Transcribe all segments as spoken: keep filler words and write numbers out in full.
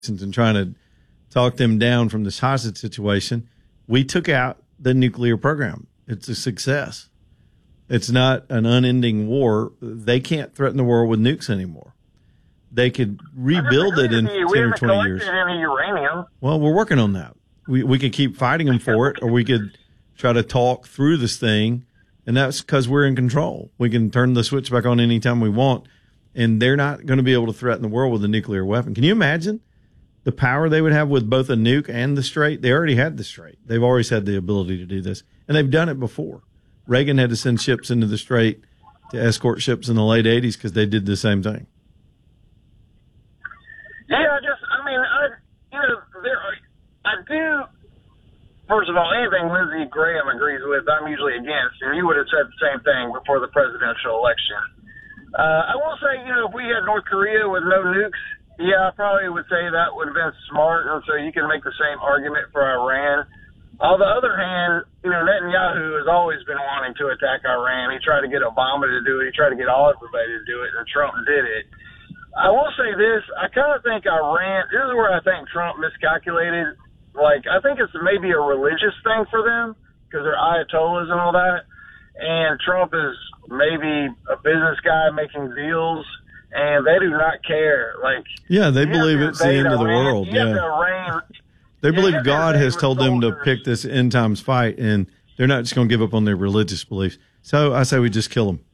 and trying to talk them down from this hostage situation. We took out the nuclear program. It's a success. It's not an unending war. They can't threaten the world with nukes anymore. They could rebuild it in ten or twenty years. Any uranium. Well, we're working on that. We we could keep fighting them for it, or we could try to talk through this thing, and that's because we're in control. We can turn the switch back on anytime we want, and they're not going to be able to threaten the world with a nuclear weapon. Can you imagine the power they would have with both a nuke and the Strait? They already had the Strait. They've always had the ability to do this, and they've done it before. Reagan had to send ships into the Strait to escort ships in the late eighties because they did the same thing. Yeah, I just, I mean, I, you know, there, I do, first of all, anything Lindsey Graham agrees with, I'm usually against, and you would have said the same thing before the presidential election. Uh, I will say, you know, if we had North Korea with no nukes, yeah, I probably would say that would have been smart, and so you can make the same argument for Iran. On the other hand, you know, Netanyahu has always been wanting to attack Iran. He tried to get Obama to do it. He tried to get all everybody to do it, and Trump did it. I will say this. I kind of think Iran, this is where I think Trump miscalculated. Like, I think it's maybe a religious thing for them because they're Ayatollahs and all that. And Trump is maybe a business guy making deals, and they do not care. Like, yeah, they believe it's the end of the world. Yeah. Iran, they believe God has told them to pick this end times fight, and they're not just going to give up on their religious beliefs. So I say we just kill them.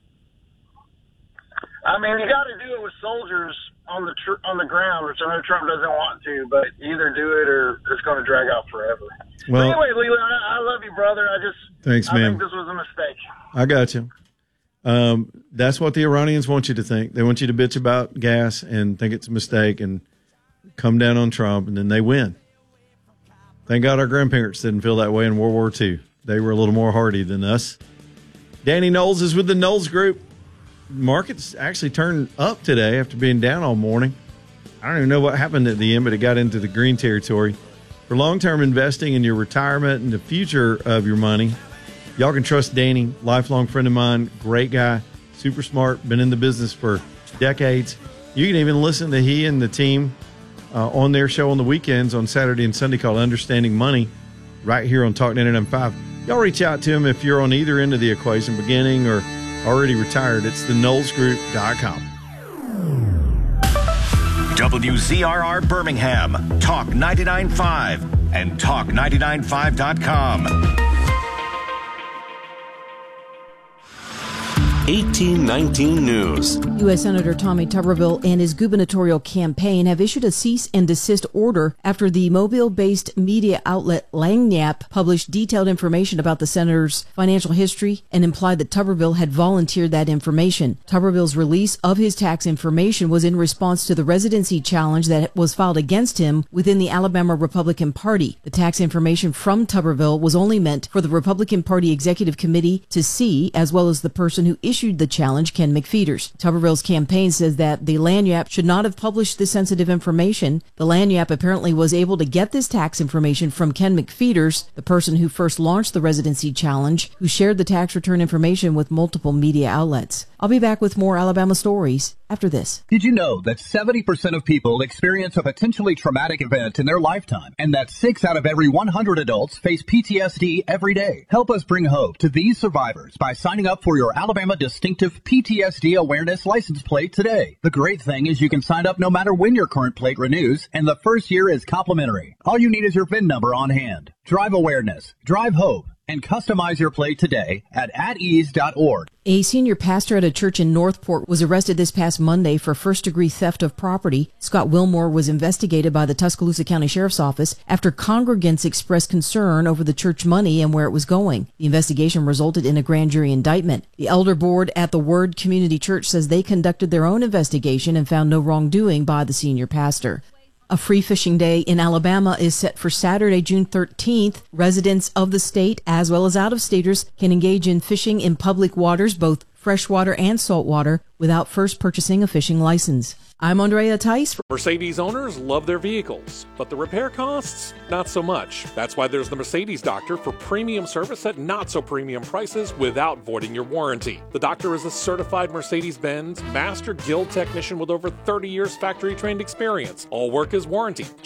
I mean, you got to do it with soldiers on the tr- on the ground, which I know Trump doesn't want to, but either do it or it's going to drag out forever. Well, but anyway, Leland, I, I love you, brother. I just thanks, I man. think this was a mistake. I got you. Um, that's what the Iranians want you to think. They want you to bitch about gas and think it's a mistake and come down on Trump, and then they win. Thank God our grandparents didn't feel that way in World War Two. They were a little more hardy than us. Danny Knowles is with the Knowles Group. Markets actually turned up today after being down all morning. I don't even know what happened at the end, but it got into the green territory. For long-term investing in your retirement and the future of your money, y'all can trust Danny, lifelong friend of mine, great guy, super smart, been in the business for decades. You can even listen to he and the team uh, on their show on the weekends on Saturday and Sunday called Understanding Money right here on Talk ninety-nine point five. Y'all reach out to him if you're on either end of the equation, beginning or already retired. It's the knowles group dot com. W Z R R Birmingham, Talk ninety-nine point five, and talk ninety-nine point five dot com. eighteen nineteen News. U S Senator Tommy Tuberville and his gubernatorial campaign have issued a cease and desist order after the Mobile-based media outlet Lagniappe published detailed information about the senator's financial history and implied that Tuberville had volunteered that information. Tuberville's release of his tax information was in response to the residency challenge that was filed against him within the Alabama Republican Party. The tax information from Tuberville was only meant for the Republican Party Executive Committee to see, as well as the person who issued issued the challenge, Ken McPheeters. Tuberville's campaign says that the Lagniappe should not have published this sensitive information. The Lagniappe apparently was able to get this tax information from Ken McPheeters, the person who first launched the residency challenge, who shared the tax return information with multiple media outlets. I'll be back with more Alabama stories after this. Did you know that seventy percent of people experience a potentially traumatic event in their lifetime, and that six out of every one hundred adults face P T S D every day? Help us bring hope to these survivors by signing up for your Alabama Distinctive P T S D Awareness License Plate today. The great thing is you can sign up no matter when your current plate renews, and the first year is complimentary. All you need is your V I N number on hand. Drive awareness, drive hope, and customize your plate today at at ease dot org. A senior pastor at a church in Northport was arrested this past Monday for first-degree theft of property. Scott Wilmore was investigated by the Tuscaloosa County Sheriff's Office after congregants expressed concern over the church money and where it was going. The investigation resulted in a grand jury indictment. The elder board at the Word Community Church says they conducted their own investigation and found no wrongdoing by the senior pastor. A free fishing day in Alabama is set for Saturday, June thirteenth. Residents of the state, as well as out-of-staters, can engage in fishing in public waters, both freshwater and saltwater, without first purchasing a fishing license. I'm Andrea Tice. Mercedes owners love their vehicles, but the repair costs, not so much. That's why there's the Mercedes Doctor for premium service at not so premium prices without voiding your warranty. The Doctor is a certified Mercedes-Benz Master Guild technician with over thirty years factory trained experience. All work is warranty.